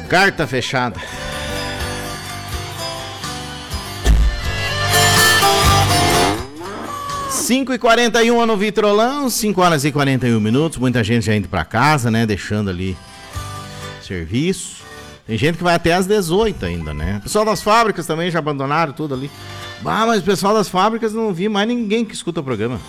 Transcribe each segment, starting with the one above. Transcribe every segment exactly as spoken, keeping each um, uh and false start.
Carta fechada. cinco e quarenta e um no Vitrolão, cinco horas e quarenta e um minutos. Muita gente já indo pra casa, né? Deixando ali serviço. Tem gente que vai até às dezoito ainda, né? O pessoal das fábricas também já abandonaram tudo ali. Ah, mas o pessoal das fábricas não vi mais ninguém que escuta o programa.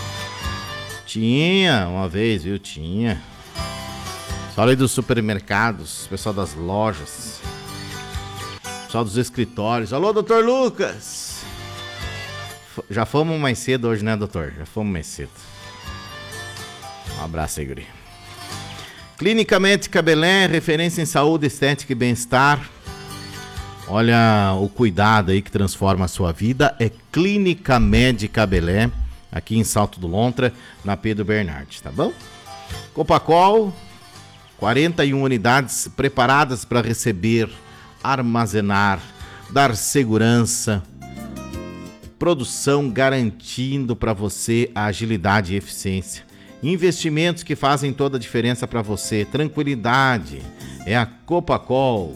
Tinha uma vez, viu? Tinha. Só ali dos supermercados, pessoal das lojas, pessoal dos escritórios. Alô, doutor Lucas! Já fomos mais cedo hoje, né, doutor? Já fomos mais cedo. Um abraço aí, guri. Clínica Médica Belém, referência em saúde, estética e bem-estar. Olha o cuidado aí que transforma a sua vida. É Clínica Médica Belém, aqui em Salto do Lontra, na Pedro Bernardes, tá bom? Copacol, quarenta e uma unidades preparadas para receber, armazenar, dar segurança, produção garantindo para você a agilidade e eficiência. Investimentos que fazem toda a diferença para você. Tranquilidade. É a Copacol.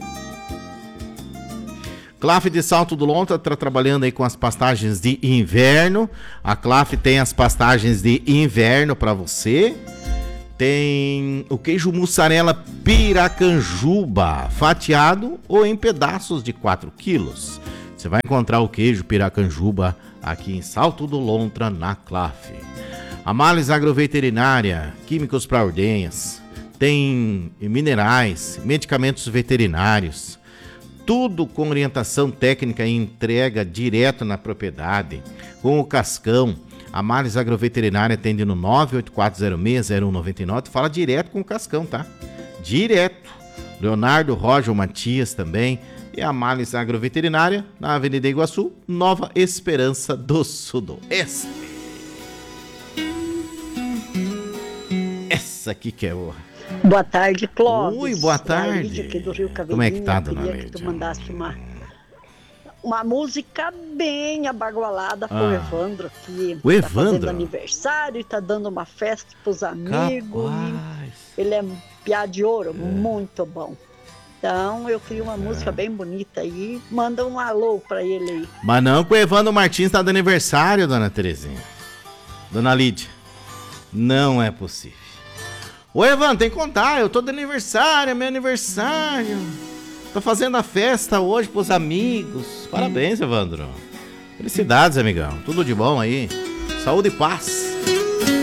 Claf de Salto do Lontra está trabalhando aí com as pastagens de inverno. A Claf tem as pastagens de inverno para você. Tem o queijo mussarela Piracanjuba, fatiado ou em pedaços de quatro quilos. Você vai encontrar o queijo Piracanjuba aqui em Salto do Lontra, na Claf. Amales Agroveterinária, químicos para ordenhas, tem minerais, medicamentos veterinários, tudo com orientação técnica e entrega direto na propriedade, com o Cascão. Amales Agroveterinária atende no nove oito quatro zero seis zero um nove nove, fala direto com o Cascão, tá? Direto. Leonardo, Roger, Matias também. E a Amales Agroveterinária, na Avenida Iguaçu, Nova Esperança do Sudoeste. Essa aqui que é o... Boa tarde, Clóvis. Ui, boa tarde. Aqui do Rio Como é que tá, dona Queria Lídia? que tu mandasse uma, uma música bem abagualada pro Ah. Evandro, que O tá Evandro? fazendo aniversário e tá dando uma festa pros amigos. Capaz. E ele é piá de ouro, muito bom. Então eu queria uma música bem bonita aí. Manda um alô pra ele aí. Mas não que o Evandro Martins tá de aniversário, dona Terezinha. Dona Lídia. Não é possível. Ô, Evandro, tem que contar. Eu tô de aniversário, é meu aniversário. Tô fazendo a festa hoje pros amigos. Parabéns, Evandro. Felicidades, amigão. Tudo de bom aí. Saúde e paz.